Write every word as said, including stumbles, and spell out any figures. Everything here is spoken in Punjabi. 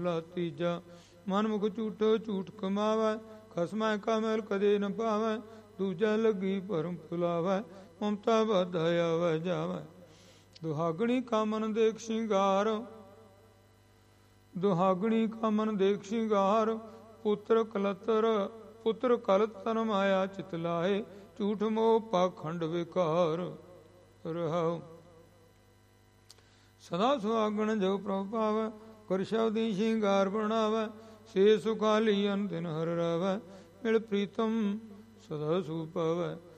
ਤੀਜਾ ਮਨ ਮੁਖ ਝੂਠੋ ਝੂਠ ਕਮਾਵੈ, ਖਸਮੈ ਕਾ ਮੈਲ ਕਦੇ ਨ ਪਾਵੈ। ਦੂਜਾ ਲੱਗੀ ਭਰਮ ਫੁਲਾਵੈ, ਮਮਤਾ ਬਧ ਆਵੈ ਜਾਵੈ। ਦੁਹਾਗਣੀ ਕਾ ਮਨ ਦੇਖ ਸ਼ਿੰਗਾਰ, ਦੁਹਾਗਣੀ ਕਾ ਮਨ ਦੇਖ ਸ਼ਿੰਗਾਰ। ਪੁੱਤਰ ਕਲਤਰ ਪੁੱਤਰ ਕਲਤ ਤਨ ਮਾਇਆ ਚਿਤ ਲਾਏ, ਝੂਠ ਮੋਹ ਪਾਖੰਡ ਵਿਕਾਰ ਰਹਾਉ। ਸਦਾ ਸੁਹਾਗਣ ਜੋ ਪ੍ਰਭ ਪਾਵੈ, ਕਰ ਸ਼ਬਦੀ ਸ਼ਿੰਗਾਰ ਬਣਾਵੈ। ਸੇ ਸੁਖਾਲੀ ਅਨ ਦਿਨ ਹਰ ਰਾਵੈ, ਮਿਲ ਪ੍ਰੀਤਮ ਸਦਾ ਸੁਖ ਪਾਵੈ।